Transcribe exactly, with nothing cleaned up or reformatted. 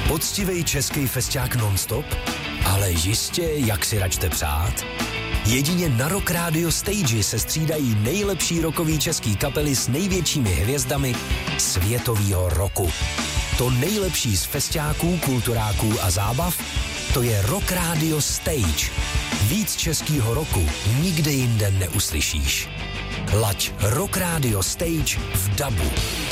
Poctivej český festiák non-stop? Ale jistě, jak si račte přát? Jedině na Rock Radio Stage se střídají nejlepší rockový český kapely s největšími hvězdami světového roku. To nejlepší z festiáků, kulturáků a zábav, to je Rock Radio Stage. Víc českýho roku nikde jinde neuslyšíš. Laď Rock Radio Stage v dabu.